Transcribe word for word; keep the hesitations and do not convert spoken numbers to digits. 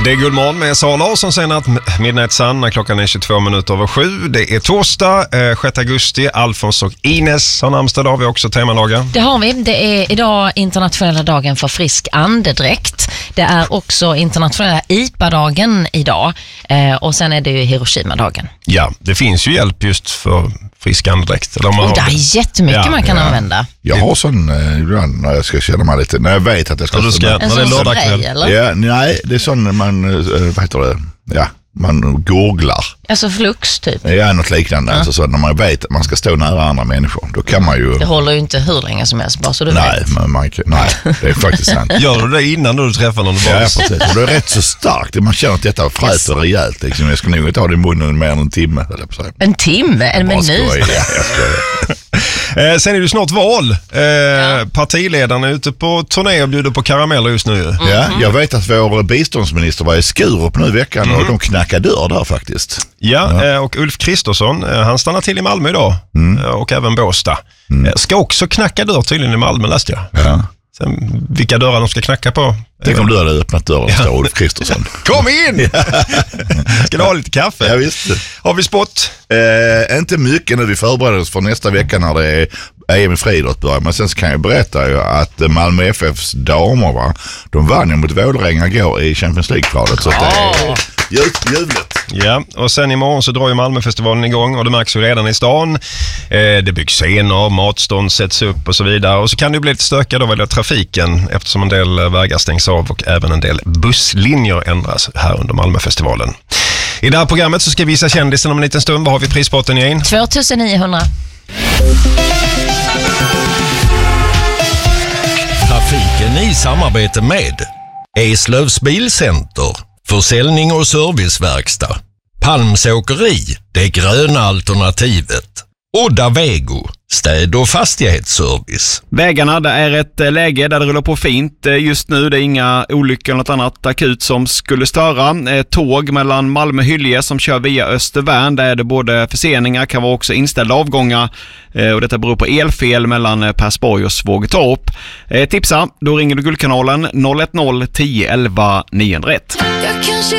Det är Guldmorgon med Sara Larsson sen att Midnight Sun när klockan är tjugotvå minuter över sju. Det är torsdag, eh, sjätte augusti. Alfons och Ines har namnsdag. Har vi också temadagar. Det har vi. Det är idag internationella dagen för frisk andedräkt. Det är också internationella I P A-dagen idag. Eh, och sen är det ju Hiroshima-dagen. Ja, det finns ju hjälp just för frisk andedräkt. Eller om man och har det är jättemycket ja, man kan ja. använda. Jag har sån ibland när jag ska känna mig lite, när jag vet att jag ska... Ja, du ska en sån spray, eller? Ja, nej, det är sån man, vad heter det? Ja, man googlar. Alltså flux typ? Ja, något liknande. Ja. Alltså, så när man vet att man ska stå nära andra människor, då kan man ju... Det håller ju inte hur länge som helst, bara så du nej, vet. Men man, nej, det är faktiskt sant. Gör du det innan du träffar någon? Ja, precis. Och det är rätt så starkt. Man känner att detta fräter rejält. Liksom. Jag ska nog inte ha det i munnen mer än en timme. Eller på sig. En timme? En minut? Ja, jag skojar. Eh, sen är det snart val. Eh, ja. Partiledarna är ute på turné och bjuder på karameller just nu. Mm-hmm. Ja, jag vet att vår biståndsminister var i Skurup nu i veckan mm. och de knackar dör där faktiskt. Ja, ja. Eh, och Ulf Kristersson, eh, han stannar till i Malmö idag mm. eh, och även Båstad. Mm. Eh, ska också knacka dörr tydligen i Malmö, läste jag. Ja. Sen, vilka dörrar de ska knacka på. Tänk om du hade öppnat dörren och står Ulf Kristersson. Kom in! Ska du ha lite kaffe? Ja, visst. Har vi spott? Eh, inte mycket nu, vi förbereder oss för nästa vecka när det är E M i friidrott börjar. Men sen så kan jag berätta ju att Malmö F F:s damer, va, de vann ju mot Vålerenga går i Champions League-kvalet. Så oh. det är ljuvligt. Ja, och sen imorgon så drar ju Malmöfestivalen igång och det märks ju redan i stan. Eh, det byggs scener, matstånd sätts upp och så vidare. Och så kan det bli lite stökigt vad gäller trafiken eftersom en del vägar stängs av och även en del busslinjer ändras här under Malmöfestivalen. I det här programmet så ska vi visa kändisen om en liten stund. Vad har vi prispotten igen? två tusen niohundra. Trafiken i samarbete med Eslövs Bilcenter, försäljning och serviceverkstad, Palms åkeri, det gröna alternativet, Odda Vego, städ- och fastighetsservice. Vägarna, det är ett läge där det rullar på fint just nu. Det är inga olyckor eller något annat akut som skulle störa. Tåg mellan Malmö och Hyllie som kör via Östervärn, där är det både förseningar, kan vara också inställda avgångar. Och detta beror på elfel mellan Persborg och Svågertorp. Tipsa, då ringer du Guldkanalen noll ett noll tio elva niohundraett.